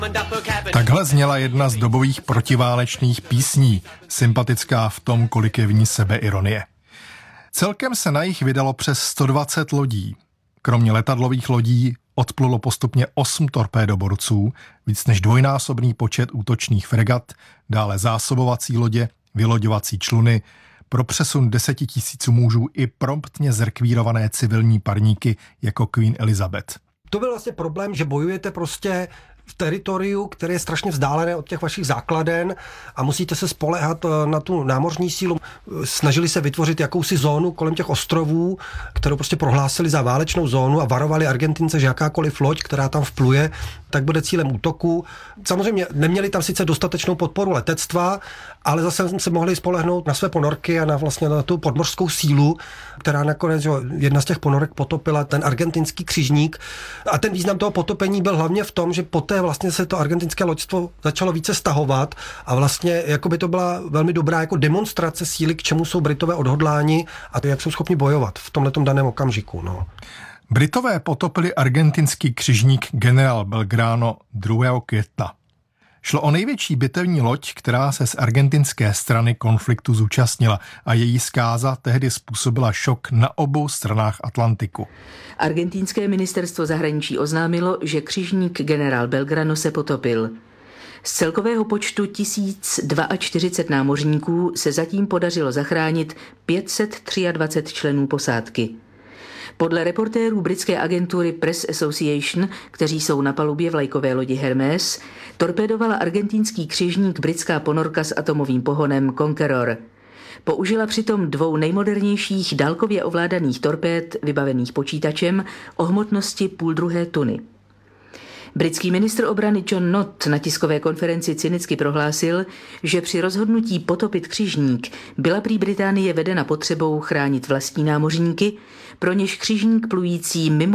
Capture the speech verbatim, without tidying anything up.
Takhle zněla jedna z dobových protiválečných písní, sympatická v tom, kolik je v ní sebeironie. Celkem se na jich vydalo přes sto dvacet lodí. Kromě letadlových lodí odplulo postupně osm torpédoborců, víc než dvojnásobný počet útočných fregat, dále zásobovací lodě, vyloďovací čluny, pro přesun deseti tisíců mužů i promptně zrekvírované civilní parníky jako Queen Elizabeth. To byl vlastně problém, že bojujete prostě v teritoriu, které je strašně vzdálené od těch vašich základen a musíte se spoléhat na tu námořní sílu. Snažili se vytvořit jakousi zónu kolem těch ostrovů, kterou prostě prohlásili za válečnou zónu a varovali Argentince, že jakákoliv loď, která tam vpluje, tak bude cílem útoku. Samozřejmě neměli tam sice dostatečnou podporu letectva, ale zase se mohli spolehnout na své ponorky a na vlastně na tu podmořskou sílu, která nakonec, jo, jedna z těch ponorek potopila ten argentinský křižník. A ten význam toho potopení byl hlavně v tom, že poté vlastně se to argentinské loďstvo začalo více stahovat a vlastně jako by to byla velmi dobrá jako demonstrace síly, k čemu jsou Britové odhodláni a to, jak jsou schopni bojovat v tomhletom daném okamžiku. No. Britové potopili argentinský křižník General Belgrano druhého května. Šlo o největší bitevní loď, která se z argentinské strany konfliktu zúčastnila a její zkáza tehdy způsobila šok na obou stranách Atlantiku. Argentinské ministerstvo zahraničí oznámilo, že křižník General Belgrano se potopil. Z celkového počtu tisíc čtyřicet dva námořníků se zatím podařilo zachránit pět set dvacet tři členů posádky. Podle reportérů britské agentury Press Association, kteří jsou na palubě vlajkové lodi Hermes, torpédovala argentinský křižník britská ponorka s atomovým pohonem Conqueror. Použila přitom dvou nejmodernějších dálkově ovládaných torpéd vybavených počítačem o hmotnosti půl druhé tuny. Britský ministr obrany John Nott na tiskové konferenci cynicky prohlásil, že při rozhodnutí potopit křižník byla prý Británie vedena potřebou chránit vlastní námořníky, pro něž křižník plující mimo